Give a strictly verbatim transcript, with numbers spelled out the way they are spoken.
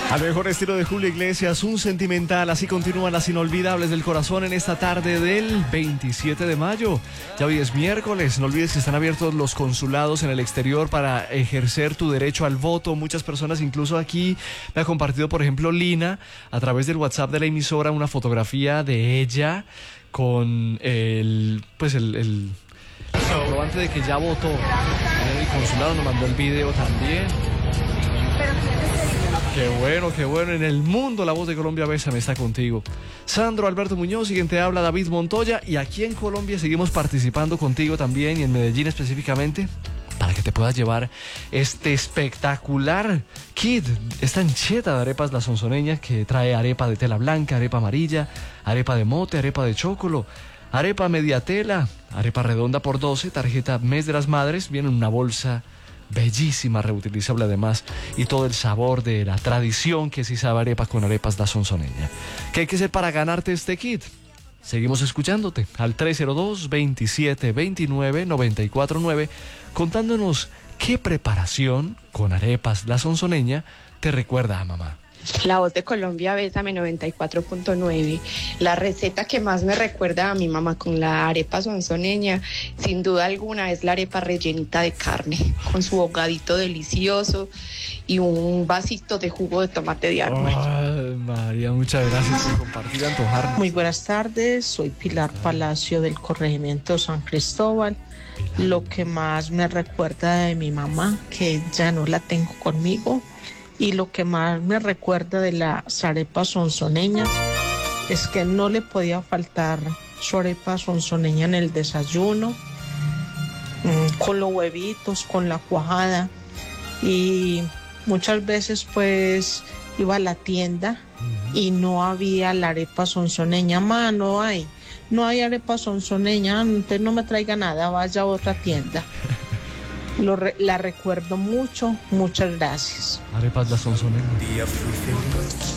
Al mejor estilo de Julio Iglesias, un sentimental, así continúan las inolvidables del corazón en esta tarde del veintisiete de mayo. Ya hoy es miércoles, no olvides que están abiertos los consulados en el exterior para ejercer tu derecho al voto. Muchas personas, incluso aquí, me ha compartido, por ejemplo, Lina, a través del WhatsApp de la emisora, una fotografía de ella con el, pues el, el comprobante de que ya votó. El consulado nos mandó el video también. Qué bueno, qué bueno. En el mundo la voz de Colombia Bésame está contigo. Sandro Alberto Muñoz, y quien te habla, David Montoya. Y aquí en Colombia seguimos participando contigo también, y en Medellín específicamente, para que te puedas llevar este espectacular kit, esta ancheta de arepas La Sonsoneña, que trae arepa de tela blanca, arepa amarilla, arepa de mote, arepa de chocolo, arepa media tela, arepa redonda por doce, tarjeta Mes de las Madres, viene en una bolsa bellísima, reutilizable además, y todo el sabor de la tradición que sí sabe arepa con arepas La Sonsoneña. ¿Qué hay que hacer para ganarte este kit? Seguimos escuchándote al tres cero dos, veintisiete veintinueve, noventa y cuatro nueve, contándonos qué preparación con arepas La Sonsoneña te recuerda a mamá. La voz de Colombia Bésame noventa y cuatro punto nueve. La receta que más me recuerda a mi mamá con la arepa sonsoneña, sin duda alguna, es la arepa rellenita de carne, con su hogadito delicioso y un vasito de jugo de tomate de árbol. Oh, María, muchas gracias por compartir, antojarnos. Muy buenas tardes, soy Pilar Palacio del corregimiento San Cristóbal. Lo que más me recuerda de mi mamá, que ya no la tengo conmigo, y lo que más me recuerda de las arepas sonsoneñas es que no le podía faltar su arepa sonsoneña en el desayuno, con los huevitos, con la cuajada. Y muchas veces pues iba a la tienda y no había la arepa sonsoneña. Ma, no hay, no hay arepa sonsoneña, usted no me traiga nada, vaya a otra tienda. Lo re, la recuerdo mucho, muchas gracias. Arepas La Sonsoneña.